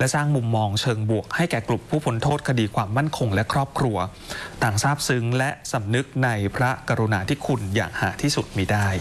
และสร้างมุมมองเชิงบวกให้แก่กลุ่มผู้พ้นโทษคดีความมั่นคงและครอบครัวต่างซาบซึ้งและสำนึกในพระกรุณาธิคุณอย่างหาที่สุดมิได้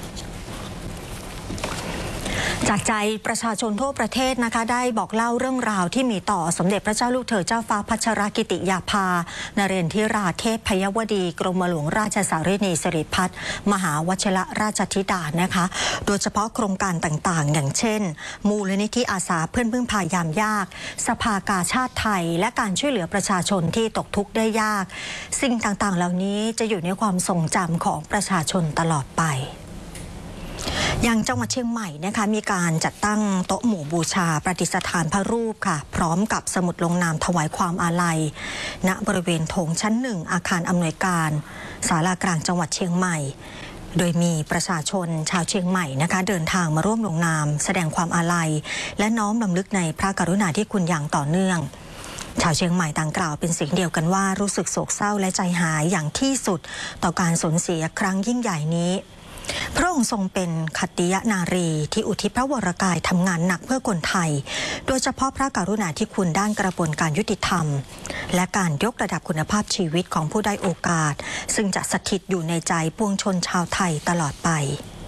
จากใจประชาชนทั่วประเทศนะคะได้บอกเล่าเรื่องราวที่มีต่อสมเด็จพระเจ้าลูกเธอเจ้าฟ้าพัชรกิติยาภานเรนทิราเทพพยวดีกรมหลวงราชสารินีสิริพัฒน์มหาวชิรราชธิดานะคะโดยเฉพาะโครงการต่างๆอย่างเช่นมูลนิธิอาสาเพื่อนพึ่งพายามยากสภากาชาติไทยและการช่วยเหลือประชาชนที่ตกทุกข์ได้ยากสิ่งต่างๆเหล่านี้จะอยู่ในความทรงจำของประชาชนตลอดไปอย่างจังหวัดเชียงใหม่นะคะมีการจัดตั้งโต๊ะหมู่บูชาประดิษฐานพระรูปค่ะพร้อมกับสมุดลงนามถวายความอาลัยณบริเวณโถงชั้น1อาคารอำนวยการศาลากลางจังหวัดเชียงใหม่โดยมีประชาชนชาวเชียงใหม่นะคะเดินทางมาร่วมลงนามแสดงความอาลัยและน้อมรำลึกในพระกรุณาธิคุณอย่างต่อเนื่องชาวเชียงใหม่ต่างกล่าวเป็นเสียงเดียวกันว่ารู้สึกโศกเศร้าและใจหายอย่างที่สุดต่อการสูญเสียครั้งยิ่งใหญ่นี้พระองค์ทรงเป็นขัตติยนารีที่อุทิศพระวรกายทำงานหนักเพื่อคนไทยโดยเฉพาะพระกรุณาธิคุณด้านกระบวนการยุติธรรมและการยกระดับคุณภาพชีวิตของผู้ได้โอกาสซึ่งจะสถิตอยู่ในใจปวงชนชาวไทยตลอดไป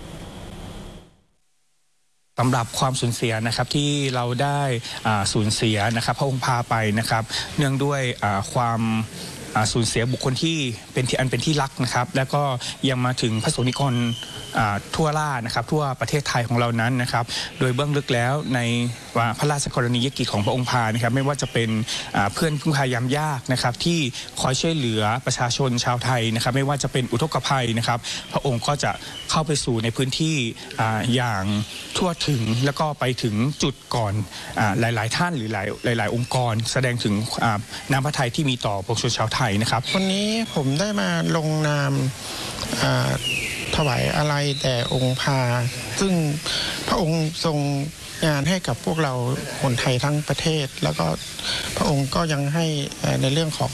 สำหรับความสูญเสียนะครับที่เราได้สูญเสียนะครับพระองค์พาไปนะครับเนื่องด้วยความสูญเสียบุคคลที่เป็นที่รักนะครับแล้วก็ยังมาถึงพระสงฆ์นิกรทั่วล่านะครับทั่วประเทศไทยของเรานั้นนะครับโดยเบื้องลึกแล้วในพระราชกรณียกิจของพระองค์พานะครับไม่ว่าจะเป็นเพื่อนพึ่งพายามยากนะครับที่คอยช่วยเหลือประชาชนชาวไทยนะครับไม่ว่าจะเป็นอุทกภัยนะครับพระองค์ก็จะเข้าไปสู่ในพื้นที่อย่างทั่วถึงแล้วก็ไปถึงจุดก่อนหลายๆท่านหรือหลายองค์กรแสดงถึงน้ำพระทัยที่มีต่อปวงชนชาวไทยนะครับวันนี้ผมได้มาลงนามถวายอาลัยแด่องค์พาซึ่งพระองค์ทรงงานให้กับพวกเราคนไทยทั้งประเทศแล้วก็พระองค์ก็ยังให้ในเรื่องของ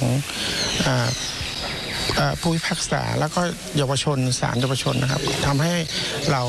ผู้พิพากษาแล้วก็เยาวชนศาลเยาวชนนะครับทำให้เรา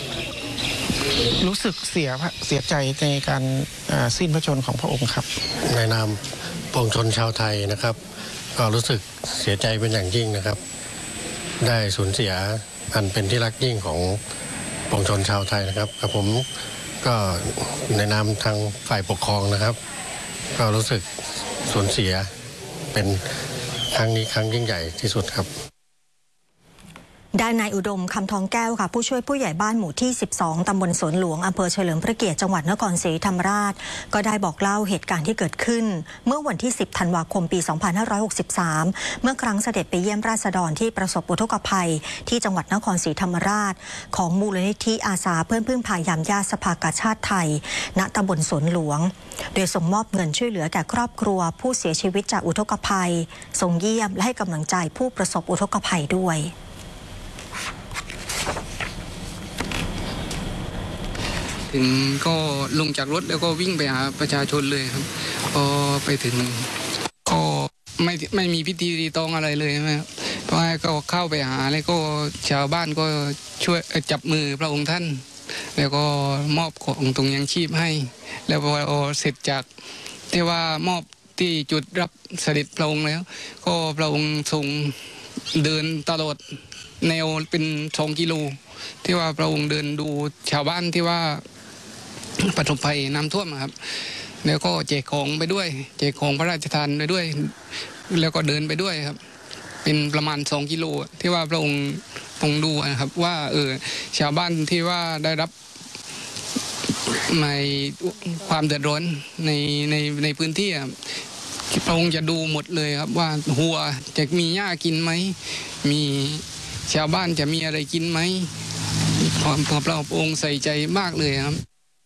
รู้สึกเสียใจในการสิ้นพระชนของพระองค์ครับในนามปวงชนชาวไทยนะครับก็รู้สึกเสียใจเป็นอย่างยิ่งนะครับได้สูญเสียอันเป็นที่รักยิ่งของปวงชนชาวไทยนะครับกับผมก็ในนามทางฝ่ายปกครองนะครับก็รู้สึกสูญเสียเป็นครั้งนี้ครั้งยิ่งใหญ่ที่สุดครับด้านนายอุดมคำทองแก้วค่ะผู้ช่วยผู้ใหญ่บ้านหมู่ที่12ตำบลสวนหลวงอำเภอเฉลิมพระเกียรติจังหวัดนครศรีธรรมราชก็ได้บอกเล่าเหตุการณ์ที่เกิดขึ้นเมื่อวันที่10ธันวาคมปี2563เมื่อครั้งเสด็จไปเยี่ยมราษฎรที่ประสบอุทกภัยที่จังหวัดนครศรีธรรมราชของมูลนิธิอาสาเพื่อนพึ่งพายามยากสภากาชาติไทยณตำบลสวนหลวงโดยส่งมอบเงินช่วยเหลือแก่ครอบครัวผู้เสียชีวิตจากอุทกภัยทรงเยี่ยมและให้กำลังใจผู้ประสบอุทกภัยด้วยถึงก็ลงจากรถแล้วก็วิ่งไปหาประชาชนเลยครับพอไปถึงก็ไม่มีพิธีรีตองอะไรเลยนะครับเพราะก็เข้าไปหาแล้วก็ชาวบ้านก็ช่วยจับมือพระองค์ท่านแล้วก็มอบของถุงยังชีพให้แล้วพอเสร็จจากที่ว่ามอบที่จุดรับเสด็จพระองค์แล้วก็พระองค์ทรงเดินตลอดแนวเป็น2 กิโลที่ว่าพระองค์เดินดูชาวบ้านที่ว่าประสบภัยน้ำท่วมครับแล้วก็แจกของไปด้วยแจกของพระราชทานไปด้วยแล้วก็เดินไปด้วยครับเป็นประมาณ2 กิโลที่ว่าพระองค์ทรงดูนะครับว่าชาวบ้านที่ว่าได้รับในความเดือดร้อนในพื้นที่พระองค์จะดูหมดเลยครับว่าหัวจะมีหญ้ากินไหมมีชาวบ้านจะมีอะไรกินไหมพระองค์ใส่ใจมากเลยครับ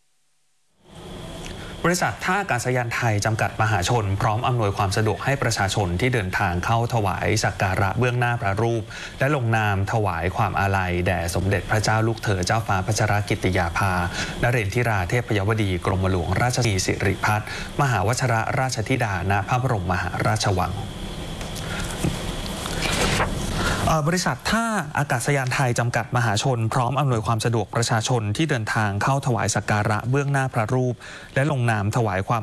บริษัทท่าอากาศยานไทยจำกัดมหาชนพร้อมอำนวยความสะดวกให้ประชาชนที่เดินทางเข้าถวายสักการะเบื้องหน้าพระรูปและลงนามถวายความอาลัยแด่สมเด็จพระเจ้าลูกเธอเจ้าฟ้าพัชรกิติยาภานเรนทิราเทพพยวดีกรมหลวงราชสิริพัฒน์มหาวชิรราชธิดาณพระบรมมหาราชวัง บริษัทท่าอากาศยานไทยจำกัดมหาชนพร้อมอำนวยความสะดวกประชาชนที่เดินทางเข้าถวายสักการะเบื้องหน้าพระรูปและลงนามถวายความ